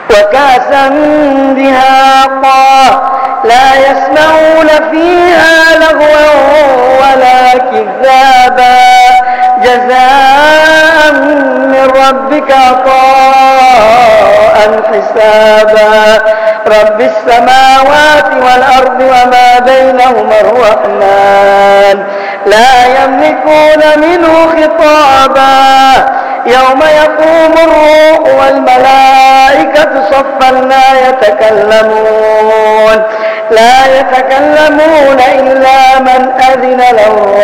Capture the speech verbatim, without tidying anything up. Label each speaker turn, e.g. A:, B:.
A: وكأسا دهاقا لا يسمعون فيها لغوا ولا كذابا جزاء من ربك عطاء حسابا رب السماوات والأرض وما بينهما الرحمن لا يملكون منه خطابا يوم يقوم الروح والملائكة صفا لا يتكلمون لا يتكلمون إلا من أذن له